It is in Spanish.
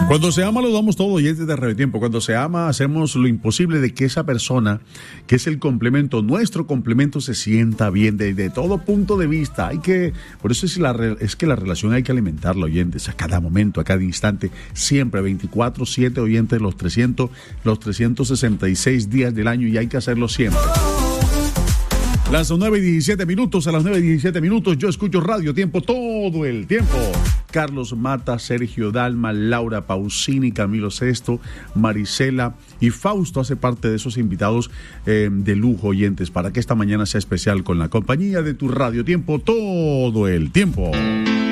Cuando se ama lo damos todo, y es de Radio Tiempo. Cuando se ama hacemos lo imposible de que esa persona, que es el complemento, nuestro complemento, se sienta bien desde todo punto de vista. Por eso es que la relación hay que alimentarla, oyentes, a cada momento, a cada instante, siempre 24/7, oyentes, los 366 días del año, y hay que hacerlo siempre. Las 9:17 minutos, a las 9:17 minutos yo escucho Radio Tiempo todo el tiempo. Carlos Mata, Sergio Dalma, Laura Pausini, Camilo Sesto, Marisela y Fausto hace parte de esos invitados de lujo, oyentes, para que esta mañana sea especial con la compañía de tu Radio Tiempo todo el tiempo.